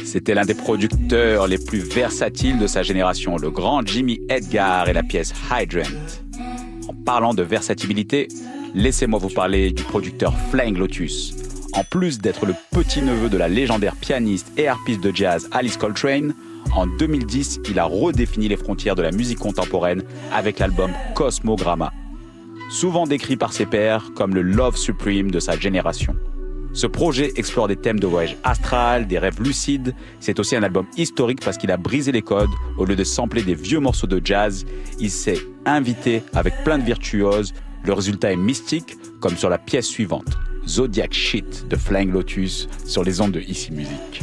C'était l'un des producteurs les plus versatiles de sa génération, le grand Jimmy Edgar et la pièce Hydrant. En parlant de versatilité, laissez-moi vous parler du producteur Flying Lotus. En plus d'être le petit-neveu de la légendaire pianiste et harpiste de jazz Alice Coltrane, en 2010, il a redéfini les frontières de la musique contemporaine avec l'album Cosmogramma. Souvent décrit par ses pairs comme le Love Supreme de sa génération. Ce projet explore des thèmes de voyage astral, des rêves lucides. C'est aussi un album historique parce qu'il a brisé les codes. Au lieu de sampler des vieux morceaux de jazz, il s'est invité avec plein de virtuoses. Le résultat est mystique, comme sur la pièce suivante, Zodiac Shit de Flying Lotus sur les ondes de Ici Musique.